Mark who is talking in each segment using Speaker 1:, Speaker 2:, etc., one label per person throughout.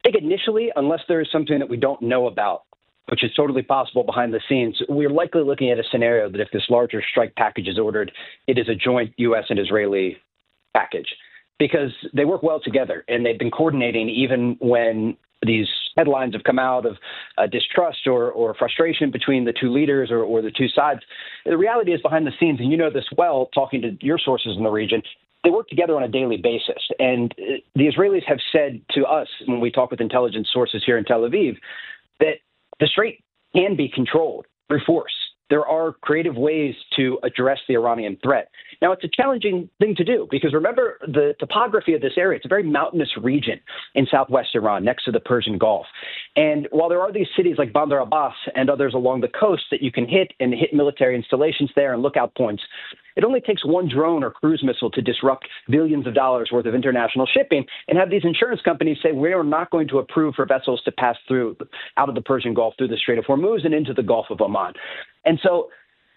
Speaker 1: think initially, unless there is something that we don't know about, which is totally possible behind the scenes, we're likely looking at a scenario that if this larger strike package is ordered, it is a joint U.S. and Israeli package, because they work well together and they've been coordinating even when these headlines have come out of distrust or frustration between the two leaders or the two sides. The reality is behind the scenes, and you know this well, talking to your sources in the region, they work together on a daily basis. And the Israelis have said to us when we talk with intelligence sources here in Tel Aviv that the Strait can be controlled through force. There are creative ways to address the Iranian threat. Now, it's a challenging thing to do because remember the topography of this area. It's a very mountainous region in southwest Iran next to the Persian Gulf. And while there are these cities like Bandar Abbas and others along the coast that you can hit and hit military installations there and lookout points, it only takes one drone or cruise missile to disrupt billions of dollars worth of international shipping and have these insurance companies say, we are not going to approve for vessels to pass through out of the Persian Gulf through the Strait of Hormuz and into the Gulf of Oman. And so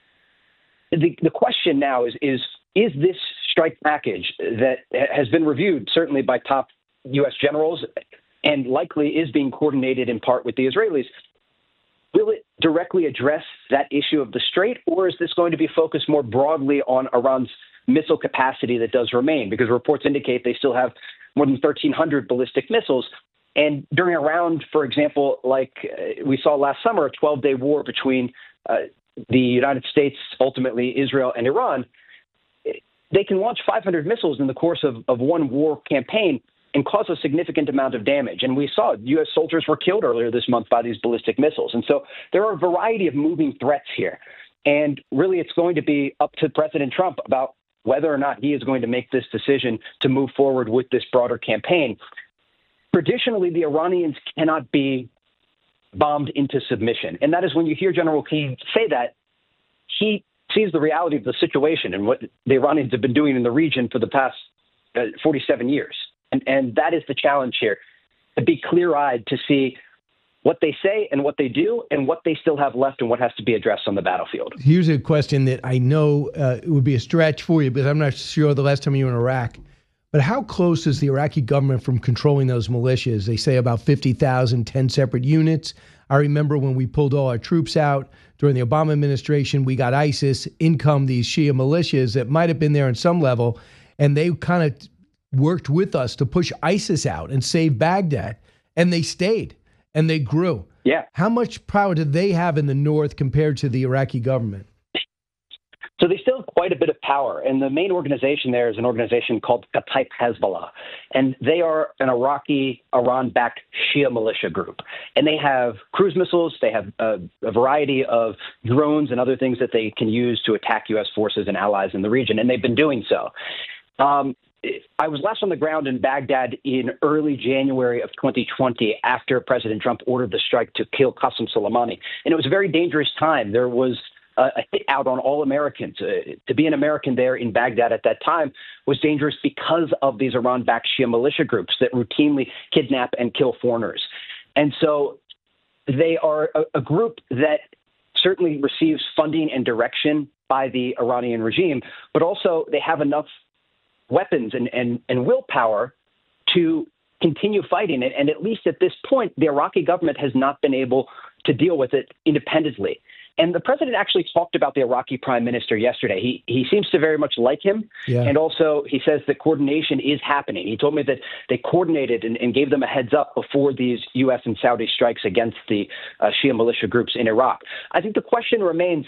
Speaker 1: the question now is this strike package that has been reviewed certainly by top U.S. generals and likely is being coordinated in part with the Israelis, will it directly address that issue of the Strait, or is this going to be focused more broadly on Iran's missile capacity that does remain? Because reports indicate they still have more than 1,300 ballistic missiles. And during a round, for example, like we saw last summer, a 12-day war between the United States, ultimately Israel and Iran, they can launch 500 missiles in the course of one war campaign and cause a significant amount of damage. And we saw U.S. soldiers were killed earlier this month by these ballistic missiles. And so there are a variety of moving threats here. And really, it's going to be up to President Trump about whether or not he is going to make this decision to move forward with this broader campaign. Traditionally, the Iranians cannot be bombed into submission. And that is when you hear General King say that, he sees the reality of the situation and what the Iranians have been doing in the region for the past 47 years. And that is the challenge here, to be clear-eyed to see what they say and what they do and what they still have left and what has to be addressed on the battlefield.
Speaker 2: Here's a question that I know it would be a stretch for you, because I'm not sure the last time you were in Iraq. But how close is the Iraqi government from controlling those militias? They say about 50,000, 10 separate units. I remember when we pulled all our troops out during the Obama administration, we got ISIS, in come these Shia militias that might have been there on some level, and they kind of worked with us to push ISIS out and save Baghdad. And they stayed and they grew.
Speaker 1: Yeah.
Speaker 2: How much power do they have in the north compared to the Iraqi government?
Speaker 1: So they still have quite a bit of power. And the main organization there is an organization called Kataib Hezbollah. And they are an Iraqi, Iran-backed Shia militia group. And they have cruise missiles. They have a variety of drones and other things that they can use to attack U.S. forces and allies in the region. And they've been doing so. I was last on the ground in Baghdad in early January of 2020 after President Trump ordered the strike to kill Qasem Soleimani. And it was a very dangerous time. There was a hit out on all Americans. To be an American there in Baghdad at that time was dangerous because of these Iran-backed Shia militia groups that routinely kidnap and kill foreigners. And so they are a group that certainly receives funding and direction by the Iranian regime, but also they have enough weapons and willpower to continue fighting it. And at least at this point, the Iraqi government has not been able to deal with it independently. And the president actually talked about the Iraqi prime minister yesterday. He seems to very much like him. Yeah. And also he says that coordination is happening. He told me that they coordinated and gave them a heads up before these U.S. and Saudi strikes against the Shia militia groups in Iraq. I think the question remains,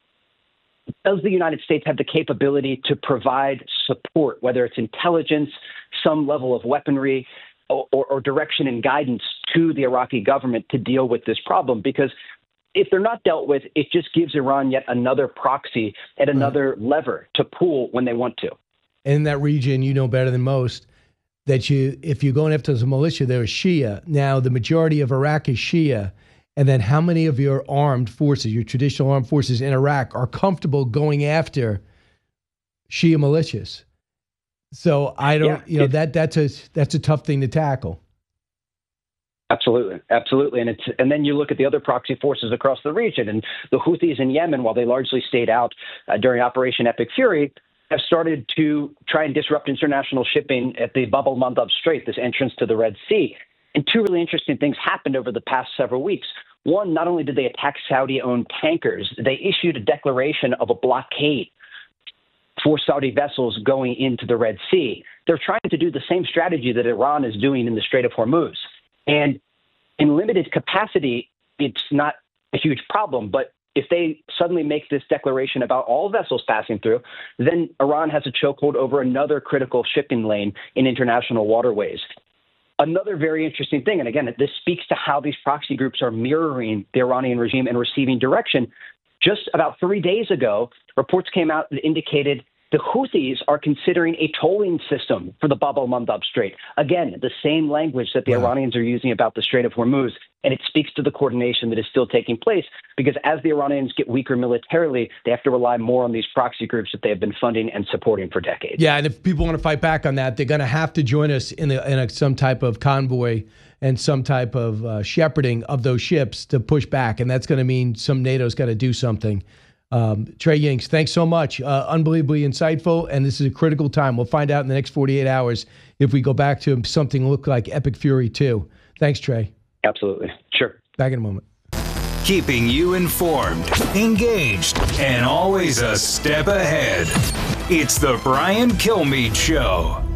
Speaker 1: does the United States have the capability to provide support, whether it's intelligence, some level of weaponry, or direction and guidance to the Iraqi government to deal with this problem? Because if they're not dealt with, it just gives Iran yet another proxy and another lever to pull when they want to.
Speaker 2: In that region, you know better than most that if you're going after the militia, they're Shia. Now, the majority of Iraq is Shia. And then how many of your armed forces, your traditional armed forces in Iraq, are comfortable going after Shia militias? So I don't, that's a tough thing to tackle.
Speaker 1: Absolutely. And then you look at the other proxy forces across the region, and the Houthis in Yemen, while they largely stayed out during Operation Epic Fury, have started to try and disrupt international shipping at the Bab el-Mandab Strait, this entrance to the Red Sea. And two really interesting things happened over the past several weeks. One, not only did they attack Saudi-owned tankers, they issued a declaration of a blockade for Saudi vessels going into the Red Sea. They're trying to do the same strategy that Iran is doing in the Strait of Hormuz. And in limited capacity, it's not a huge problem. But if they suddenly make this declaration about all vessels passing through, then Iran has a chokehold over another critical shipping lane in international waterways. Another very interesting thing, and again, this speaks to how these proxy groups are mirroring the Iranian regime and receiving direction. Just about 3 days ago, reports came out that indicated the Houthis are considering a tolling system for the Bab el-Mandab Strait. Again, the same language that the Iranians are using about the Strait of Hormuz. And it speaks to the coordination that is still taking place, because as the Iranians get weaker militarily, they have to rely more on these proxy groups that they have been funding and supporting for decades.
Speaker 2: Yeah, and if people want to fight back on that, they're going to have to join us in some type of convoy and some type of shepherding of those ships to push back. And that's going to mean some NATO's got to do something. Trey Yingst, thanks so much. Unbelievably insightful, and this is a critical time. We'll find out in the next 48 hours if we go back to something that looked like Epic Fury 2. Thanks, Trey.
Speaker 1: Absolutely. Sure.
Speaker 2: Back in a moment.
Speaker 3: Keeping you informed, engaged, and always a step ahead. It's the Brian Kilmeade Show.